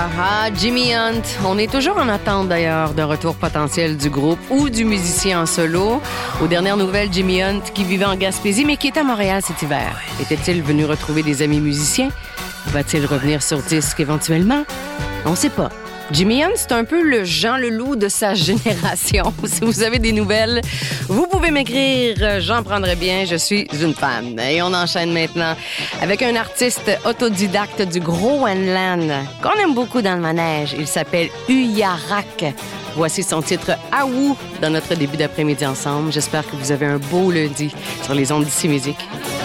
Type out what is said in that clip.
Jimmy Hunt. On est toujours en attente d'ailleurs d'un retour potentiel du groupe ou du musicien en solo. Aux dernières nouvelles, Jimmy Hunt, qui vivait en Gaspésie mais qui est à Montréal cet hiver. Était-il venu retrouver des amis musiciens? Va-t-il revenir sur disque éventuellement? On ne sait pas. Jimmy Hunt, c'est un peu le Jean Leloup de sa génération. Si vous avez des nouvelles, vous pouvez m'écrire. J'en prendrai bien. Je suis une fan. Et on enchaîne maintenant avec un artiste autodidacte du Groenland qu'on aime beaucoup dans le manège. Il s'appelle Uyarak. Voici son titre « Aou » dans notre début d'après-midi ensemble. J'espère que vous avez un beau lundi sur les ondes d'Ici Musique.